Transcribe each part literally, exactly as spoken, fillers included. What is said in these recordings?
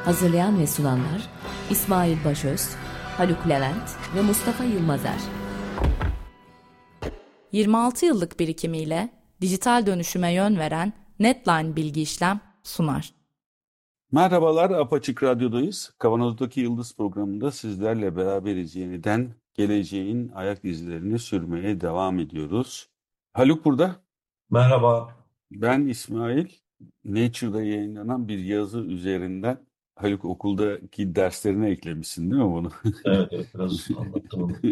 Hazırlayan ve sunanlar İsmail Başöz, Haluk Levent ve Mustafa Yılmazer. yirmi altı yıllık birikimiyle dijital dönüşüme yön veren Netline Bilgi İşlem sunar. Merhabalar, Apaçık Radyo'dayız. Kavanoz'daki Yıldız programında sizlerle beraberiz yeniden. Geleceğin ayak izlerini sürmeye devam ediyoruz. Haluk burada. Merhaba. Ben İsmail. Nature'da yayınlanan bir yazı üzerinden, Haluk okuldaki derslerine eklemişsin değil mi bunu? Evet, evet biraz anlattım onu.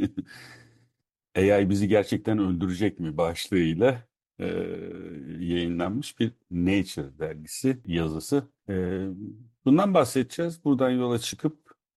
A I bizi gerçekten öldürecek mi başlığıyla e, yayınlanmış bir Nature dergisi yazısı. E, bundan bahsedeceğiz. Buradan yola çıkıp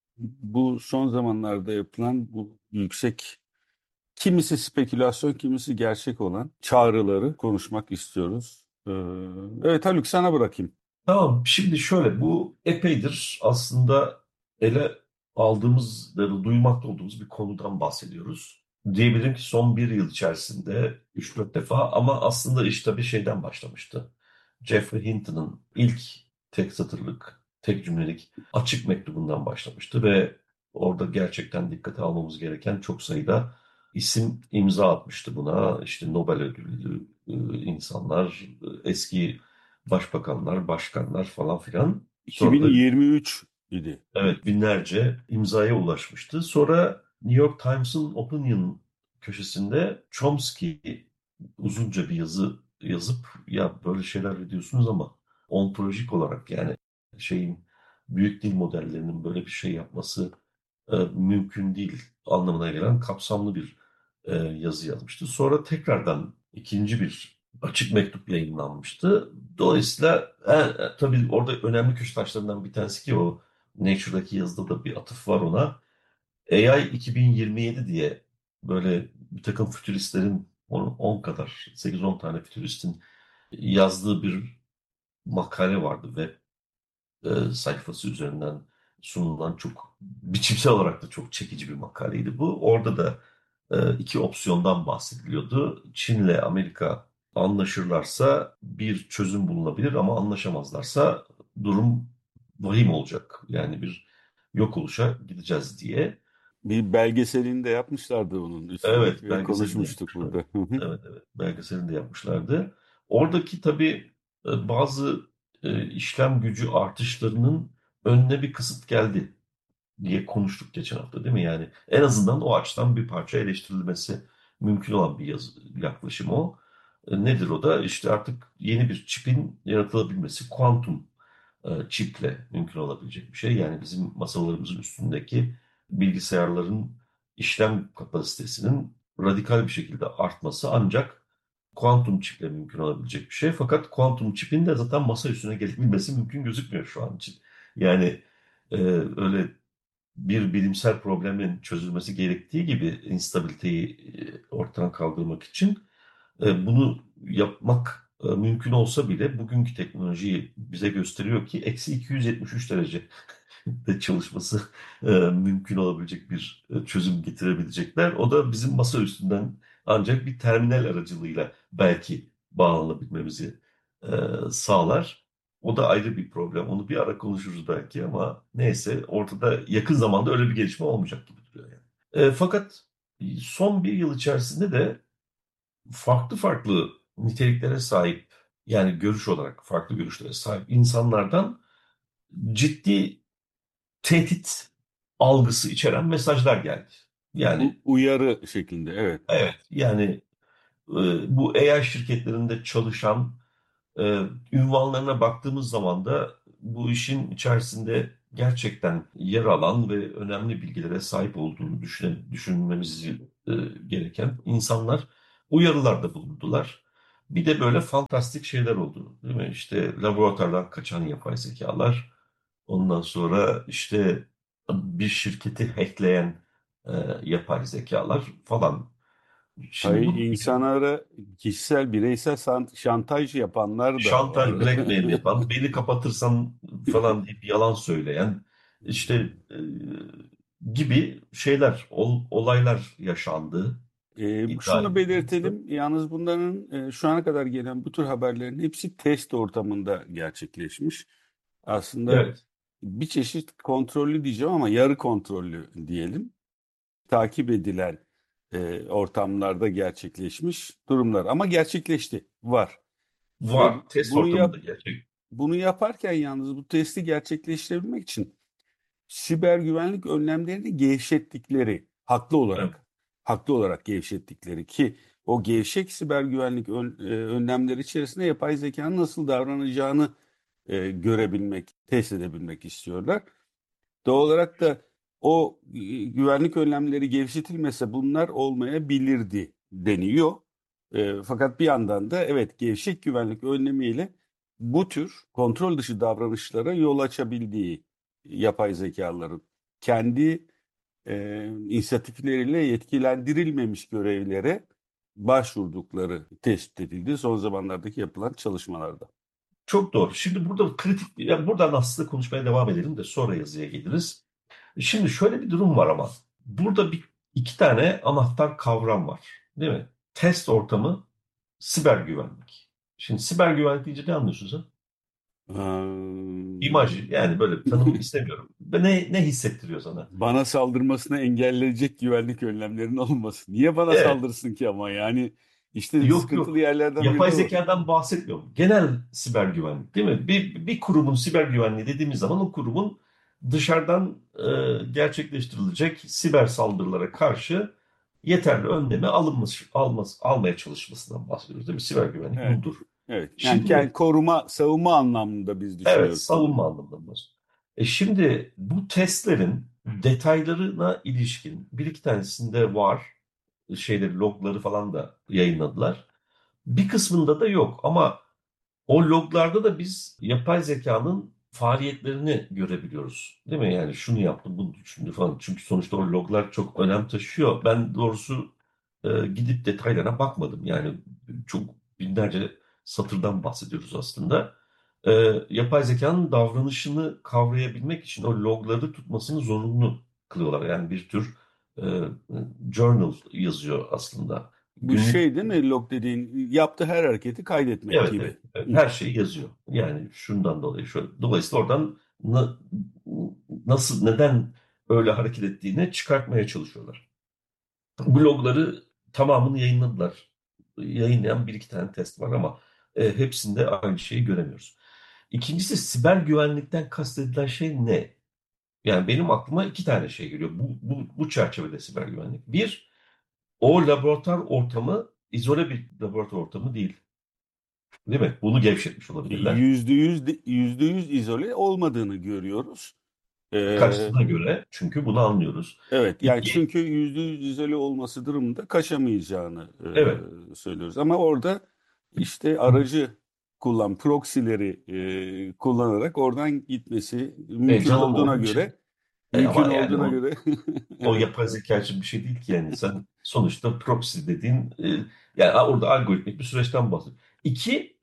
bu son zamanlarda yapılan bu yüksek, kimisi spekülasyon, kimisi gerçek olan çağrıları konuşmak istiyoruz. E, evet Haluk, sana bırakayım. Tamam, şimdi şöyle, bu epeydir aslında ele aldığımız ya da duymakta olduğumuz bir konudan bahsediyoruz. Diyebilirim ki son bir yıl içerisinde üç dört defa, ama aslında iş tabii şeyden başlamıştı. Geoffrey Hinton'ın ilk tek satırlık, tek cümlelik açık mektubundan başlamıştı ve orada gerçekten dikkate almamız gereken çok sayıda isim imza atmıştı buna. İşte Nobel ödüllü e, insanlar, e, eski başbakanlar, başkanlar falan filan. Sonra da iki bin yirmi üç idi. evet, binlerce imzaya ulaşmıştı. Sonra New York Times'ın Opinion köşesinde Chomsky uzunca bir yazı yazıp, ya böyle şeyler diyorsunuz ama ontolojik olarak, yani şeyin, büyük dil modellerinin böyle bir şey yapması e, mümkün değil anlamına gelen kapsamlı bir e, yazı yazmıştı. Sonra tekrardan ikinci bir açık mektup yayınlanmıştı. Dolayısıyla e, e, tabii orada önemli köşe taşlarından bir tanesi ki o Nature'daki yazıda da bir atıf var ona. A I iki bin yirmi yedi diye böyle bir takım fütüristlerin on kadar, sekiz on tane fütüristin yazdığı bir makale vardı ve e, sayfası üzerinden sunulan, çok biçimsel olarak da çok çekici bir makaleydi bu. Orada da e, iki opsiyondan bahsediliyordu. Çin'le Amerika anlaşırlarsa bir çözüm bulunabilir, ama anlaşamazlarsa durum vahim olacak. Yani bir yok oluşa gideceğiz diye. Bir belgeselini de yapmışlardı onun üstelik Evet, ve belgeselini de konuşmuştuk yapmışlar. burada. Hı hı. Evet, evet, belgeselini de yapmışlardı. Oradaki tabii e, bazı e, işlem gücü artışlarının önüne bir kısıt geldi diye konuştuk geçen hafta, değil mi? Yani en azından o açıdan bir parça eleştirilmesi mümkün olan bir yazı, yaklaşım o. E, nedir o da? İşte artık yeni bir çipin yaratılabilmesi, kuantum e, çiple mümkün olabilecek bir şey. Yani bizim masalarımızın üstündeki bilgisayarların işlem kapasitesinin radikal bir şekilde artması ancak kuantum çiple mümkün olabilecek bir şey. Fakat kuantum çipin de zaten masa üstüne gelebilmesi mümkün gözükmüyor şu an için. Yani e, öyle bir bilimsel problemin çözülmesi gerektiği gibi instabiliteyi e, ortadan kaldırmak için e, bunu yapmak e, mümkün olsa bile bugünkü teknolojiyi bize gösteriyor ki eksi iki yüz yetmiş üç derece de çalışması e, mümkün olabilecek bir e, çözüm getirebilecekler. O da bizim masa üstünden ancak bir terminal aracılığıyla belki bağlanabilmemizi e, sağlar. O da ayrı bir problem. Onu bir ara konuşuruz belki, ama neyse, ortada yakın zamanda öyle bir gelişme olmayacak gibi duruyor yani. E, fakat son bir yıl içerisinde de farklı farklı niteliklere sahip, yani görüş olarak farklı görüşlere sahip insanlardan ciddi tehdit algısı içeren mesajlar geldi. U- Yani uyarı şeklinde, evet. evet, yani e, bu A I şirketlerinde çalışan, e, ünvanlarına baktığımız zaman da bu işin içerisinde gerçekten yer alan ve önemli bilgilere sahip olduğunu düşüne, düşünmemiz e, gereken insanlar uyarılarda bulundular. Bir de böyle fantastik şeyler oldu, değil mi? İşte laboratuvardan kaçan yapay zekalar, ondan sonra işte bir şirketi hackleyen e, yapay zekalar falan. Şimdi bu Hayır, insanlara kişisel, bireysel san- şantaj yapanlar da şantaj, var. blackmail yapan, beni kapatırsan falan deyip yalan söyleyen, işte e, gibi şeyler, ol- olaylar yaşandı E, iddia şunu ediliyor. belirtelim, yalnız bunların e, şu ana kadar gelen bu tür haberlerin hepsi test ortamında gerçekleşmiş. Aslında Evet, bir çeşit kontrollü diyeceğim ama yarı kontrollü diyelim. Takip edilen e, ortamlarda gerçekleşmiş durumlar. Ama gerçekleşti, var. Ve Var. Test bunu ortamında yap gerçek. bunu yaparken yalnız bu testi gerçekleştirebilmek için siber güvenlik önlemlerini gevşettikleri, haklı Evet. olarak, haklı olarak gevşettikleri ki o gevşek siber güvenlik ön- e, önlemleri içerisinde yapay zekanın nasıl davranacağını e, görebilmek, test edebilmek istiyorlar. Doğal olarak da o e, güvenlik önlemleri gevşetilmese bunlar olmayabilirdi deniyor. E, fakat bir yandan da evet gevşek güvenlik önlemiyle bu tür kontrol dışı davranışlara yol açabildiği yapay zekaların kendi e, inisiyatifleriyle yetkilendirilmemiş görevlere başvurdukları tespit edildi son zamanlardaki yapılan çalışmalarda. Çok doğru. Şimdi burada kritik, yani buradan aslında konuşmaya devam edelim de sonra yazıya geliriz. Şimdi şöyle bir durum var ama burada bir iki tane anahtar kavram var, değil mi? Test ortamı, siber güvenlik. Şimdi siber güvenlik deyince ne anlıyorsun sen? İmaj, yani böyle bir tanım istemiyorum. Ve Ne, ne hissettiriyor sana? Bana saldırmasını engelleyecek güvenlik önlemlerinin alınması. Niye bana Evet, saldırsın ki ama yani işte yok sıkıntılı yok. yerlerden biri Yapay de o. zekadan bahsetmiyorum. Genel siber güvenlik, değil mi? Bir, bir kurumun siber güvenliği dediğimiz zaman o kurumun dışarıdan e, gerçekleştirilecek siber saldırılara karşı yeterli önlemi alınmış, almaz, almaya çalışmasından bahsediyoruz, değil mi? Siber güvenlik Evet, budur. evet. Yani kendi Şimdi koruma, savunma anlamında biz evet, düşünüyoruz tabii. savunma anlamında bahsediyoruz. E şimdi bu testlerin detaylarına ilişkin bir iki tanesinde var. Şeyleri, logları falan da yayınladılar. Bir kısmında da yok ama o loglarda da biz yapay zekanın faaliyetlerini görebiliyoruz. Değil mi? Yani şunu yaptı, bunu düşündü falan. Çünkü sonuçta o loglar çok önem taşıyor. Ben doğrusu e, gidip detaylarına bakmadım. Yani çok binlerce satırdan bahsediyoruz aslında. E, Yapay zekanın davranışını kavrayabilmek için o logları tutmasını zorunlu kılıyorlar. Yani bir tür e, journal yazıyor aslında. Bu Günlük. şey değil mi log dediğin yaptığı her hareketi kaydetmek Evet, evet, gibi. evet. Hı. Her şeyi yazıyor. Yani şundan dolayı şöyle. Dolayısıyla oradan na- nasıl, neden öyle hareket ettiğini çıkartmaya çalışıyorlar. Blogları tamamını yayınladılar. Yayınlayan bir iki tane test var ama e, hepsinde aynı şeyi göremiyoruz. İkincisi, siber güvenlikten kastedilen şey ne? Yani benim aklıma iki tane şey geliyor. Bu, bu, bu çerçevede siber güvenlik. Bir, o laboratuvar ortamı izole bir laboratuvar ortamı değil. Değil mi? Bunu gevşetmiş olabilirler. Yüzde yüz, de- yüzde yüz izole olmadığını görüyoruz. Ee, Kaçtığına göre, çünkü bunu anlıyoruz. evet yani İki, çünkü yüzde yüz izole olması durumunda kaçamayacağını evet. e, söylüyoruz. Ama orada işte aracı kullan, proxy'leri e, kullanarak oradan gitmesi E, mümkün canım olduğuna onun için. göre E, mümkün ama yani olduğuna o, göre o evet. yapay zeka için bir şey değil ki yani. Sen sonuçta proxy dediğin, e, yani orada algoritmik bir süreçten bahsediyorsun. İki,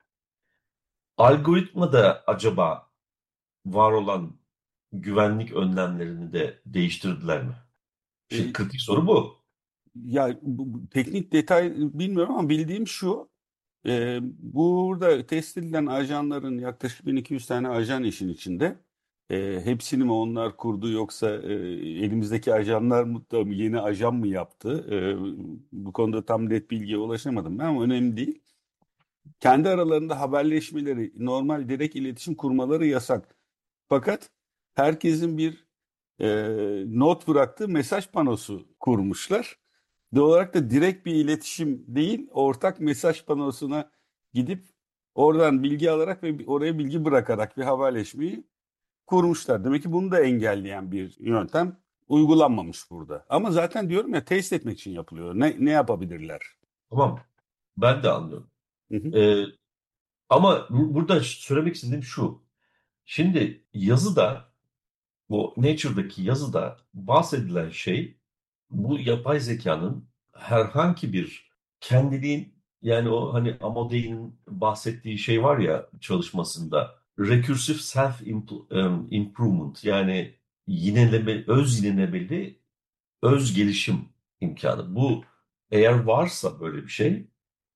algoritma da acaba var olan güvenlik önlemlerini de değiştirdiler mi? Şimdi E, kritik soru bu. ya bu, bu teknik detay bilmiyorum ama bildiğim şu. Ee, burada test edilen ajanların yaklaşık bin iki yüz tane ajan işin içinde. Ee, hepsini mi onlar kurdu yoksa e, elimizdeki ajanlar mı da yeni ajan mı yaptı? Ee, bu konuda tam net bilgiye ulaşamadım ben ama önemli değil. Kendi aralarında haberleşmeleri, normal direkt iletişim kurmaları yasak. Fakat herkesin bir e, not bıraktığı mesaj panosu kurmuşlar. Doğal olarak da direkt bir iletişim değil, ortak mesaj panosuna gidip oradan bilgi alarak ve oraya bilgi bırakarak bir haberleşmeyi kurmuşlar. Demek ki bunu da engelleyen bir yöntem uygulanmamış burada. Ama zaten diyorum ya test etmek için yapılıyor. Ne, ne yapabilirler? Tamam. Ben de anlıyorum. Hı hı. E, Ama bu- burada söylemek istediğim şu. Şimdi yazıda, bu Nature'daki yazıda bahsedilen şey, bu yapay zekanın herhangi bir kendiliğin, yani o hani Amode'nin bahsettiği şey var ya çalışmasında, recursive self improvement, yani yineleme, öz yinelemeli öz gelişim imkanı. Bu, eğer varsa böyle bir şey,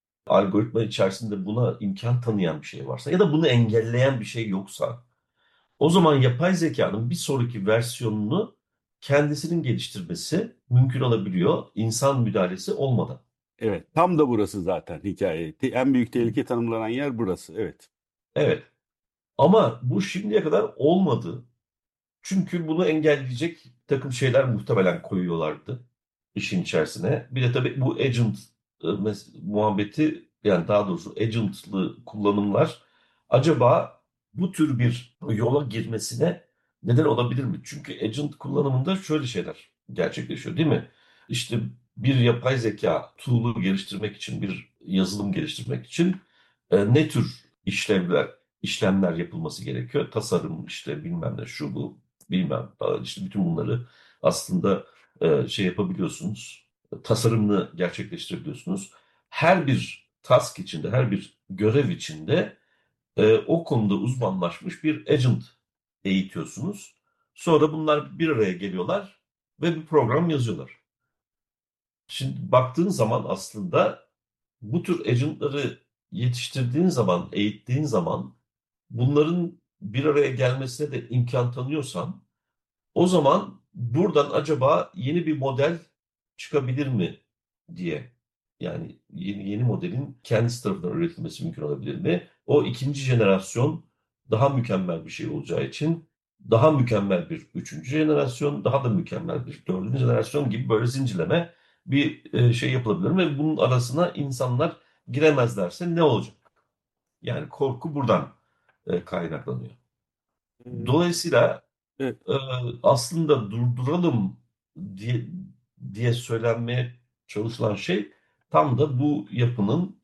algoritma içerisinde buna imkan tanıyan bir şey varsa ya da bunu engelleyen bir şey yoksa, O zaman yapay zekanın bir sonraki versiyonunu kendisinin geliştirmesi mümkün olabiliyor insan müdahalesi olmadan. Evet, tam da burası zaten hikaye. Te- En büyük tehlike tanımlanan yer burası. Evet. Evet. Ama bu şimdiye kadar olmadı. Çünkü bunu engelleyecek bir takım şeyler muhtemelen koyuyorlardı işin içerisine. Bir de tabii bu agent e, mes- muhabbeti, yani daha doğrusu agentlı kullanımlar acaba bu tür bir yola girmesine neden olabilir mi? Çünkü agent kullanımında şöyle şeyler gerçekleşiyor, değil mi? İşte bir yapay zeka tool'u geliştirmek için, bir yazılım geliştirmek için e, ne tür işlevler, işlemler yapılması gerekiyor? Tasarım, işte bilmem ne, şu bu bilmem falan, işte bütün bunları aslında e, şey yapabiliyorsunuz. Tasarımını gerçekleştirebiliyorsunuz. Her bir task içinde, her bir görev içinde e, o konuda uzmanlaşmış bir agent eğitiyorsunuz. Sonra bunlar bir araya geliyorlar ve bir program yazıyorlar. Şimdi baktığın zaman aslında bu tür agentları yetiştirdiğin zaman, eğittiğin zaman, bunların bir araya gelmesine de imkan tanıyorsan, o zaman buradan acaba yeni bir model çıkabilir mi diye. Yani yeni, yeni modelin kendisi tarafından üretilmesi mümkün olabilir mi? O ikinci jenerasyon daha mükemmel bir şey olacağı için daha mükemmel bir üçüncü jenerasyon, daha da mükemmel bir dördüncü jenerasyon gibi böyle zincirleme bir e, şey yapılabilir mi? Ve bunun arasına insanlar giremezlerse ne olacak? Yani korku buradan e, kaynaklanıyor. Ee, Dolayısıyla Evet. e, aslında durduralım diye, diye söylenmeye çalışılan şey tam da bu yapının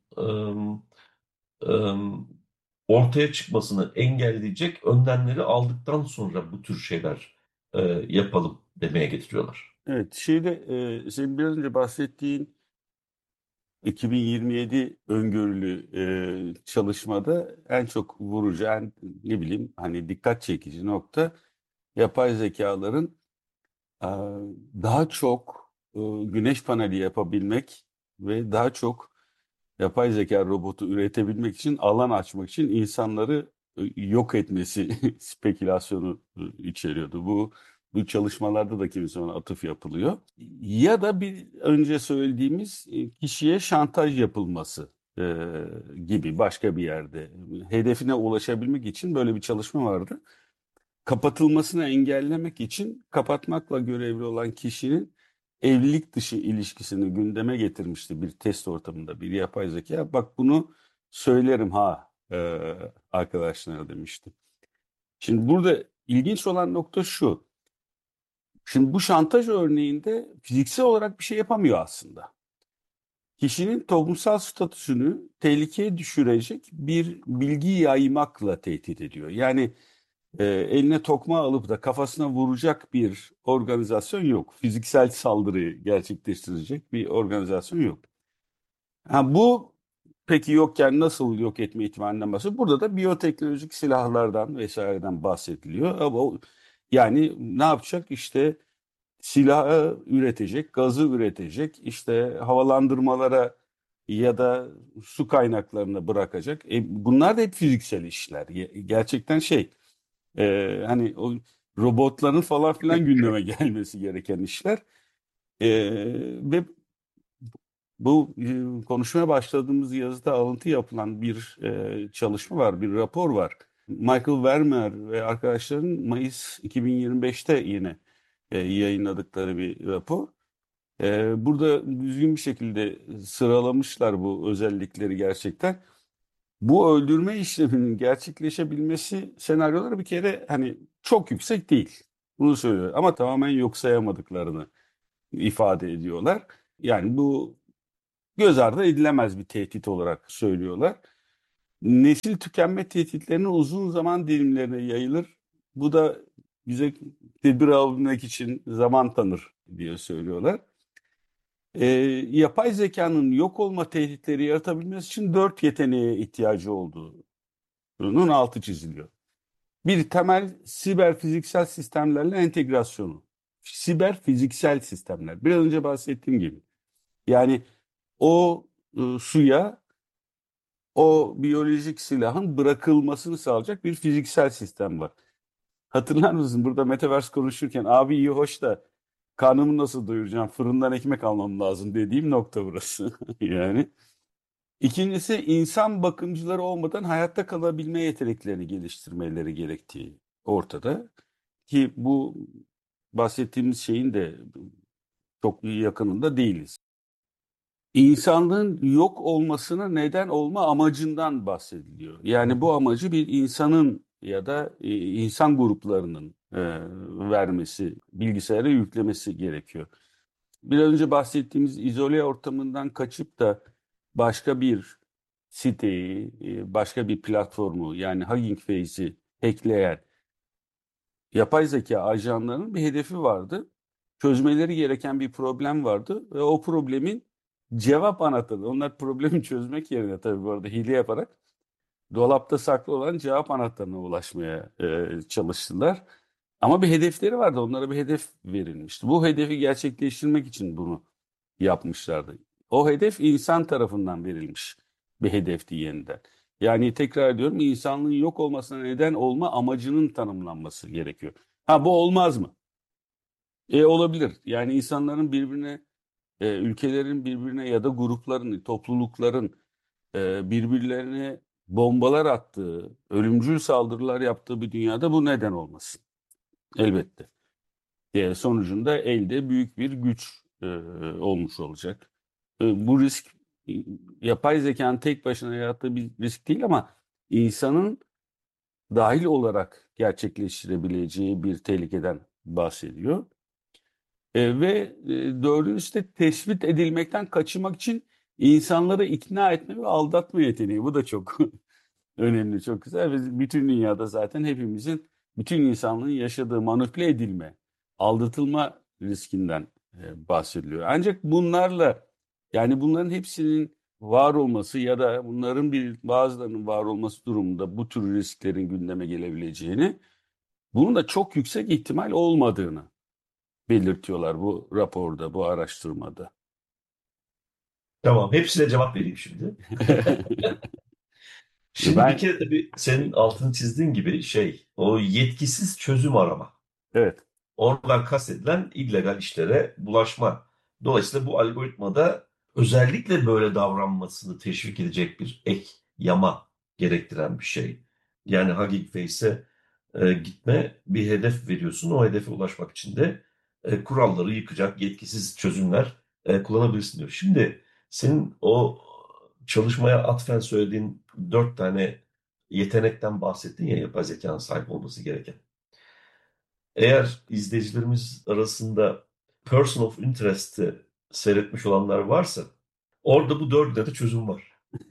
e, e, ortaya çıkmasını engelleyecek önlemleri aldıktan sonra bu tür şeyler e, yapalım demeye getiriyorlar. Evet, şeyde e, senin biraz önce bahsettiğin iki bin yirmi yedi öngörülü e, çalışmada en çok vurucu, en ne bileyim hani dikkat çekici nokta yapay zekaların e, daha çok e, güneş paneli yapabilmek ve daha çok yapay zeka robotu üretebilmek için alan açmak için insanları e, yok etmesi spekülasyonu e, içeriyordu. Bu bu çalışmalarda da kimi zaman atıf yapılıyor. Ya da bir önce söylediğimiz e, kişiye şantaj yapılması e, gibi başka bir yerde hedefine ulaşabilmek için böyle bir çalışma vardı. Kapatılmasını engellemek için kapatmakla görevli olan kişinin evlilik dışı ilişkisini gündeme getirmişti bir test ortamında bir yapay zeka. Bak bunu söylerim ha e, arkadaşlar demişti. Şimdi burada ilginç olan nokta şu. Şimdi bu şantaj örneğinde fiziksel olarak bir şey yapamıyor aslında. Kişinin toplumsal statüsünü tehlikeye düşürecek bir bilgi yaymakla tehdit ediyor. Yani e, eline tokma alıp da kafasına vuracak bir organizasyon yok. Fiziksel saldırıyı gerçekleştirecek bir organizasyon yok. Ha, bu peki yokken nasıl yok etme ihtimalinden bahsediyor? Burada da biyoteknolojik silahlardan vesaireden bahsediliyor. Ama o- yani ne yapacak? İşte silahı üretecek, gazı üretecek, işte havalandırmalara ya da su kaynaklarına bırakacak. E, bunlar da hep fiziksel işler. Ge- Gerçekten şey, e, hani o robotların falan filan gündeme gelmesi gereken işler. E, Ve bu e, konuşmaya başladığımız yazıda alıntı yapılan bir e, çalışma var, bir rapor var. Michael Vermeer ve arkadaşların Mayıs iki bin yirmi beşte yine e, yayınladıkları bir rapor. E, burada düzgün bir şekilde sıralamışlar bu özellikleri gerçekten. Bu öldürme işleminin gerçekleşebilmesi senaryoları bir kere hani çok yüksek değil. Bunu söylüyor ama tamamen yok sayamadıklarını ifade ediyorlar. Yani bu göz ardı edilemez bir tehdit olarak söylüyorlar. Nesil tükenme tehditlerinin uzun zaman dilimlerine yayılır. Bu da bize tedbir alabilmek için zaman tanır diye söylüyorlar. Ee, Yapay zekanın yok olma tehditleri yaratabilmesi için dört yeteneğe ihtiyacı olduğunun altı çiziliyor. Bir, temel siber fiziksel sistemlerle entegrasyonu. Siber fiziksel sistemler. Biraz önce bahsettiğim gibi. Yani o e, suya o biyolojik silahın bırakılmasını sağlayacak bir fiziksel sistem var. Hatırlar mısın? Burada Metaverse konuşurken abi iyi hoş da karnımı nasıl doyuracağım? Fırından ekmek almam lazım dediğim nokta burası. Yani. İkincisi insan bakımcıları olmadan hayatta kalabilme yeteneklerini geliştirmeleri gerektiği ortada. Ki bu bahsettiğimiz şeyin de çok yakınında değiliz. İnsanlığın yok olmasına neden olma amacından bahsediliyor. Yani bu amacı bir insanın ya da e, insan gruplarının e, vermesi, bilgisayara yüklemesi gerekiyor. Biraz önce bahsettiğimiz izole ortamından kaçıp da başka bir siteyi, e, başka bir platformu yani Hugging Face'i hackleyen yapay zeka ajanlarının bir hedefi vardı. Çözmeleri gereken bir problem vardı ve o problemin cevap anahtarı. Onlar problemi çözmek yerine tabii bu arada hile yaparak dolapta saklı olan cevap anahtarına ulaşmaya e, çalıştılar. Ama bir hedefleri vardı. Onlara bir hedef verilmişti. Bu hedefi gerçekleştirmek için bunu yapmışlardı. O hedef insan tarafından verilmiş bir hedefti yeniden. Yani tekrar ediyorum insanlığın yok olmasına neden olma amacının tanımlanması gerekiyor. Ha bu olmaz mı? E olabilir. Yani insanların birbirine, e, ülkelerin birbirine ya da grupların, toplulukların e, birbirlerine bombalar attığı, ölümcül saldırılar yaptığı bir dünyada bu neden olmasın? Elbette. E, sonucunda elde büyük bir güç e, olmuş olacak. E, bu risk e, yapay zekanın tek başına yarattığı bir risk değil ama insanın dahil olarak gerçekleştirebileceği bir tehlikeden bahsediyor. E, ve e, dördüncüsü de tespit edilmekten kaçınmak için insanları ikna etme ve aldatma yeteneği. Bu da çok önemli, çok güzel. Ve bütün dünyada zaten hepimizin, bütün insanlığın yaşadığı manipüle edilme, aldatılma riskinden e, bahsediliyor. Ancak bunlarla, yani bunların hepsinin var olması ya da bunların bir bazılarının var olması durumunda bu tür risklerin gündeme gelebileceğini, bunun da çok yüksek ihtimal olmadığını belirtiyorlar bu raporda, bu araştırmada. Tamam, hepsine cevap vereyim şimdi. Şimdi bir Ben, kere tabii senin altını çizdiğin gibi şey, o yetkisiz çözüm arama. evet, Oradan kastedilen illegal işlere bulaşma. Dolayısıyla bu algoritmada özellikle böyle davranmasını teşvik edecek bir ek yama gerektiren bir şey. Yani Hugging Face'e e, gitme, bir hedef veriyorsun. O hedefe ulaşmak için de e, kuralları yıkacak yetkisiz çözümler e, kullanabilirsin diyor. Şimdi senin o çalışmaya atfen söylediğin dört tane yetenekten bahsettin ya, yapay zekanın sahip olması gereken. Eğer izleyicilerimiz arasında Person of Interest'i seyretmiş olanlar varsa orada bu dördüne de çözüm var.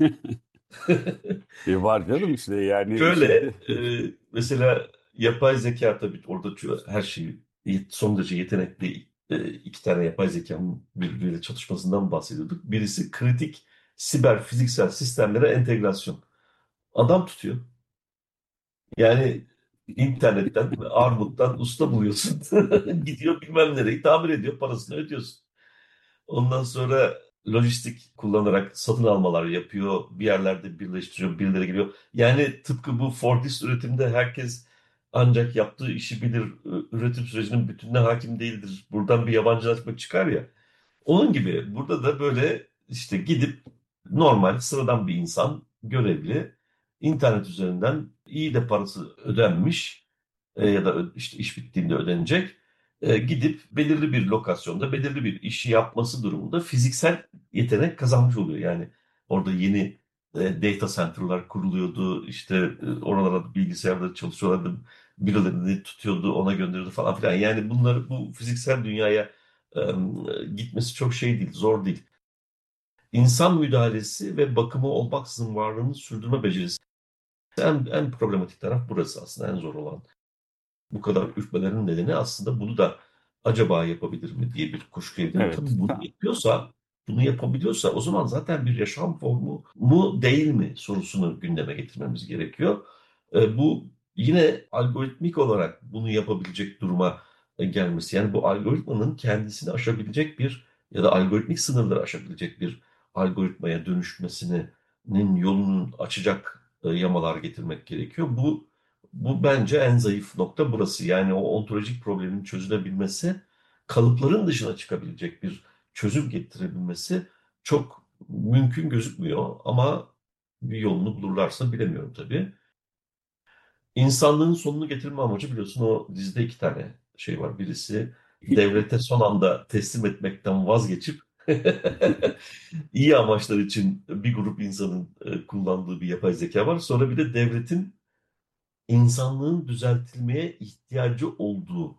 e, var canım işte yani Şöyle şeyde. e, mesela yapay zeka tabii orada çö- her şeyi son derece yetenekli e, iki tane yapay zekanın birbiriyle çatışmasından bahsediyorduk. Birisi kritik siber fiziksel sistemlere entegrasyon. Adam tutuyor. Yani internetten, armuttan usta buluyorsun. Gidiyor bilmem nereyi tamir ediyor, parasını ödüyorsun. Ondan sonra lojistik kullanarak satın almalar yapıyor. Bir yerlerde birleştiriyor, birileri geliyor. Yani tıpkı bu Fordist üretimde herkes ancak yaptığı işi bilir, üretim sürecinin bütününe hakim değildir. Buradan bir yabancılaşma çıkar ya. Onun gibi burada da böyle işte gidip normal sıradan bir insan görevli internet üzerinden iyi de parası ödenmiş e, ya da ö- işte iş bittiğinde ödenecek e, gidip belirli bir lokasyonda belirli bir işi yapması durumunda fiziksel yetenek kazanmış oluyor. Yani orada yeni e, data center'lar kuruluyordu, işte e, oralara bilgisayarları çalışıyorlardı, birilerini tutuyordu, ona gönderiyordu falan filan. Yani bunlar bu fiziksel dünyaya e, gitmesi çok şey değil, zor değil. İnsan müdahalesi ve bakımı olmaksızın varlığını sürdürme becerisi en, en problematik taraf burası aslında, en zor olan. Bu kadar ürkmelerinin nedeni aslında bunu da acaba yapabilir mi diye bir kuşku ediyorum. Evet. Tabii bunu yapıyorsa, bunu yapabiliyorsa o zaman zaten bir yaşam formu mu değil mi sorusunu gündeme getirmemiz gerekiyor. E, bu yine algoritmik olarak bunu yapabilecek duruma e, gelmesi. Yani bu algoritmanın kendisini aşabilecek bir ya da algoritmik sınırları aşabilecek bir algoritmaya dönüşmesinin yolunu açacak e, yamalar getirmek gerekiyor. Bu Bu bence en zayıf nokta burası. Yani o ontolojik problemin çözülebilmesi, kalıpların dışına çıkabilecek bir çözüm getirebilmesi çok mümkün gözükmüyor. Ama bir yolunu bulurlarsa bilemiyorum tabii. İnsanlığın sonunu getirme amacı, biliyorsun, o dizide iki tane şey var. Birisi devlete son anda teslim etmekten vazgeçip iyi amaçlar için bir grup insanın e, kullandığı bir yapay zeka var. Sonra bir de devletin insanlığın düzeltilmeye ihtiyacı olduğu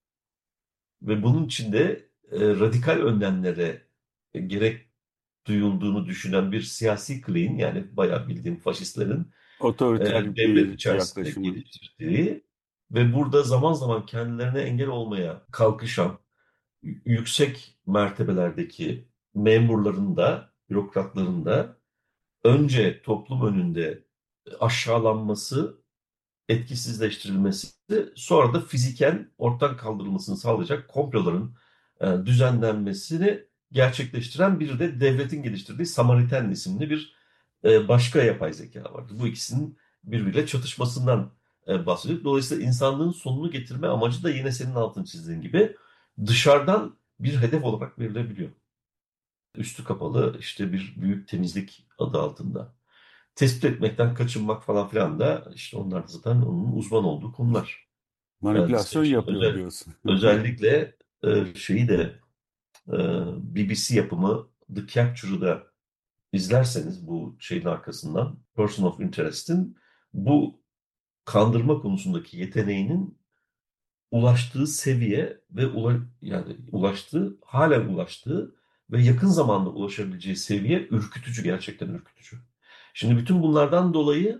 ve bunun için de e, radikal önlemlere e, gerek duyulduğunu düşünen bir siyasi kliğin, yani bayağı bildiğim faşistlerin e, Otoriter devlet bir içerisinde yaklaşımın. geliştirdiği ve burada zaman zaman kendilerine engel olmaya kalkışan y- yüksek mertebelerdeki memurların da, bürokratların da önce toplum önünde aşağılanması, etkisizleştirilmesi, sonra da fiziken ortadan kaldırılmasını sağlayacak komploların e, düzenlenmesini gerçekleştiren bir de devletin geliştirdiği Samaritan isimli bir e, başka yapay zeka vardı. Bu ikisinin birbiriyle çatışmasından e, bahsediyor. Dolayısıyla insanlığın sonunu getirme amacı da yine senin altını çizdiğin gibi dışarıdan bir hedef olarak verilebiliyor. Üstü kapalı işte bir büyük temizlik adı altında. Tespit etmekten kaçınmak falan filan da işte onlar da zaten onun uzman olduğu konular. Ben Manipülasyon işte yapıyor özel, diyorsun. özellikle e, şeyi de e, B B C yapımı The Capture'ı da izlerseniz bu şeyin arkasından Person of Interest'in bu kandırma konusundaki yeteneğinin ulaştığı seviye ve ula- yani ulaştığı, halen ulaştığı ve yakın zamanda ulaşabileceği seviye ürkütücü, gerçekten ürkütücü. Şimdi bütün bunlardan dolayı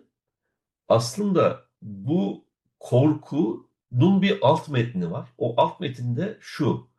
aslında bu korkunun bir alt metni var. O alt metinde şu: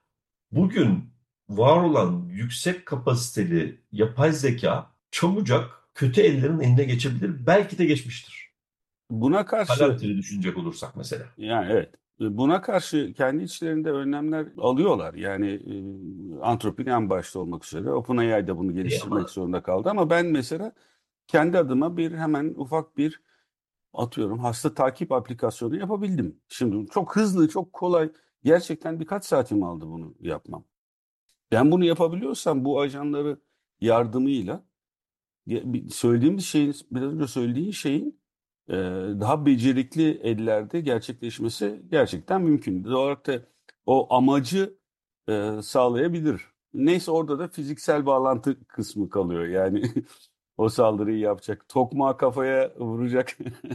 bugün var olan yüksek kapasiteli yapay zeka çabucak kötü ellerin eline geçebilir. Belki de geçmiştir. Buna karşı Palantir'i düşünecek olursak mesela. yani evet, buna karşı kendi içlerinde önlemler alıyorlar. Yani e, Anthropic en başta olmak üzere OpenAI da bunu E geliştirmek ama zorunda kaldı. Ama ben mesela kendi adıma bir hemen ufak bir atıyorum hasta takip aplikasyonu yapabildim. Şimdi çok hızlı, çok kolay. Gerçekten birkaç saatimi aldı bunu yapmam. Ben bunu yapabiliyorsam bu ajanları yardımıyla ya- bir- söylediğimiz şeyin, biraz önce söylediğin şeyin e, daha becerikli ellerde gerçekleşmesi gerçekten mümkün. Doğal olarak da o amacı e, sağlayabilir. Neyse orada da fiziksel bağlantı kısmı kalıyor. Yani o saldırıyı yapacak, tokmağı kafaya vuracak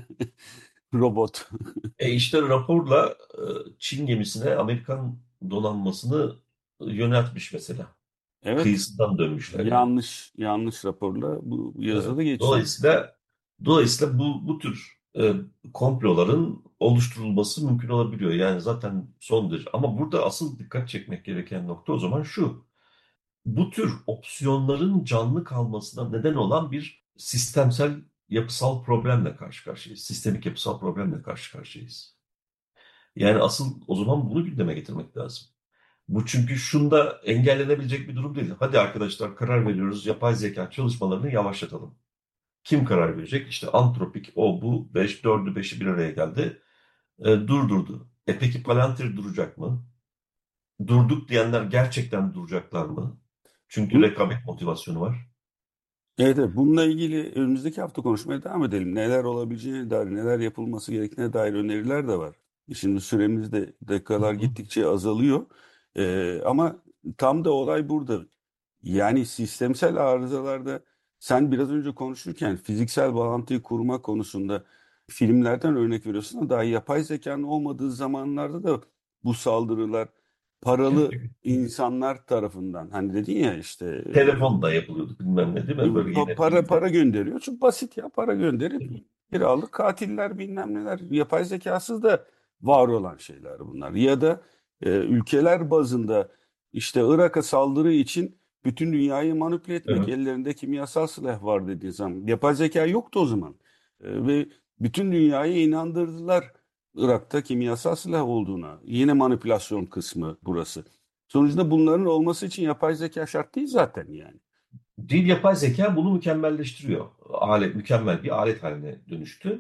robot. e işte raporla e, Çin gemisine Amerikan donanmasını yöneltmiş mesela. Evet, Kıyısından dönmüşler yani. yanlış yanlış raporla bu Evet. yazıda geçiyor. Dolayısıyla dolayısıyla bu bu tür e, komploların oluşturulması mümkün olabiliyor. Yani zaten son derece. Ama burada asıl dikkat çekmek gereken nokta o zaman şu: bu tür opsiyonların canlı kalmasına neden olan bir sistemsel yapısal problemle karşı karşıyayız. Sistemik yapısal problemle karşı karşıyayız. Yani asıl o zaman bunu gündeme getirmek lazım. Bu çünkü şunda engellenebilecek bir durum değil. Hadi arkadaşlar, karar veriyoruz, yapay zeka çalışmalarını yavaşlatalım. Kim karar verecek? İşte Antropik, o bu, beş, dördü beşi bir araya geldi. E, durdurdu. E peki Palantir duracak mı? Durduk diyenler gerçekten duracaklar mı? Çünkü Bu, rekabet motivasyonu var. evet, evet, bununla ilgili önümüzdeki hafta konuşmaya devam edelim. Neler olabileceğine dair, neler yapılması gerektiğine dair öneriler de var. Şimdi süremiz de Hı dakikalar hı. gittikçe azalıyor. Ee, ama tam da olay burada. Yani sistemsel arızalarda sen biraz önce konuşurken fiziksel bağlantıyı kurma konusunda filmlerden örnek veriyorsun da daha yapay zekanın olmadığı zamanlarda da bu saldırılar paralı insanlar tarafından hani dedin ya işte Telefonla yapılıyordu bilmem ne, değil e, mi? Böyle pa- yine para filmde. para gönderiyor. Çok basit ya, para gönderip kiralık katiller bilmem neler, yapay zekasız da var olan şeyler bunlar. Ya da e, ülkeler bazında işte Irak'a saldırı için bütün dünyayı manipüle etmek, Evet. ellerinde kimyasal silah var dediği zaman yapay zeka yoktu o zaman. E, ve bütün dünyayı inandırdılar Irak'ta kimyasal silah olduğuna. Yine manipülasyon kısmı burası. Sonuçta bunların olması için yapay zeka şart değil zaten yani. Dil yapay zeka bunu mükemmelleştiriyor. Alet, mükemmel bir alet haline dönüştü.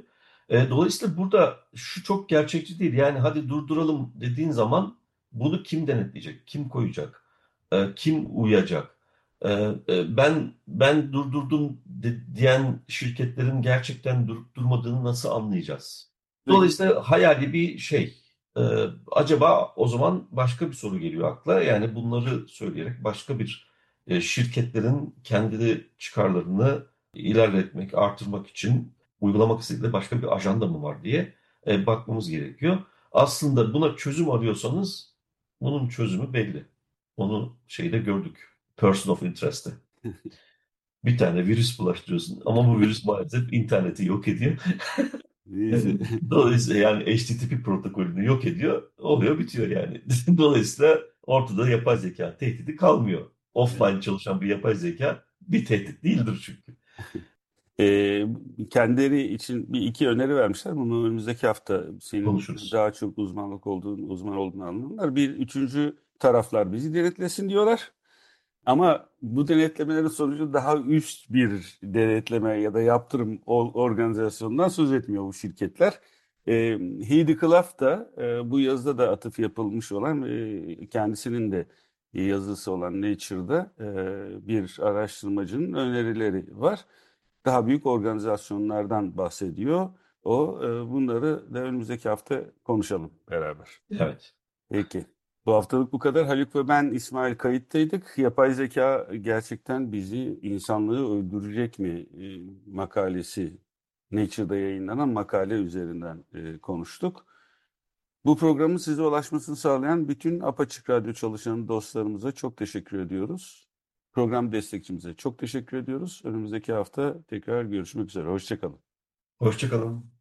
E, dolayısıyla burada şu çok gerçekçi değil. Yani hadi durduralım dediğin zaman bunu kim denetleyecek, kim koyacak, e, kim uyacak? E, e, ben ben durdurdum de- diyen şirketlerin gerçekten durup durmadığını nasıl anlayacağız? Dolayısıyla hayali bir şey. E, acaba o zaman başka bir soru geliyor akla. Yani bunları söyleyerek başka bir e, şirketlerin kendi çıkarlarını ilerletmek, artırmak için uygulamak istedikleri başka bir ajanda mı var diye e, bakmamız gerekiyor. Aslında buna çözüm arıyorsanız bunun çözümü belli. Onu şeyde gördük. Person of Interest'te. Bir tane virüs bulaştırıyorsun ama bu virüs maalesef interneti yok ediyor. Neyse. Dolayısıyla yani H T T P protokolünü yok ediyor, oluyor bitiyor yani. Dolayısıyla ortada yapay zeka tehdidi kalmıyor. Offline çalışan bir yapay zeka bir tehdit değildir çünkü. Ee, kendileri için bir iki öneri vermişler. Bunu önümüzdeki hafta senin Konuşuruz. daha çok uzmanlık olduğun, uzman olduğunu anlıyorlar. Bir üçüncü taraflar bizi denetlesin diyorlar. Ama bu denetlemelerin sonucu daha üst bir denetleme ya da yaptırım ol- organizasyonundan söz etmiyor bu şirketler. E, Heidi Klaf da e, bu yazıda da atıf yapılmış olan e, kendisinin de yazısı olan Nature'da e, bir araştırmacının önerileri var. Daha büyük organizasyonlardan bahsediyor. O e, bunları da önümüzdeki hafta konuşalım beraber. Evet. Peki. Bu haftalık bu kadar. Haluk ve ben İsmail kayıttaydık. Yapay zeka gerçekten bizi, insanlığı öldürecek mi e, makalesi, Nature'da yayınlanan makale üzerinden e, konuştuk. Bu programın size ulaşmasını sağlayan bütün Apaçık Radyo çalışan dostlarımıza çok teşekkür ediyoruz. Program destekçimize çok teşekkür ediyoruz. Önümüzdeki hafta tekrar görüşmek üzere. Hoşça kalın. Hoşça kalın.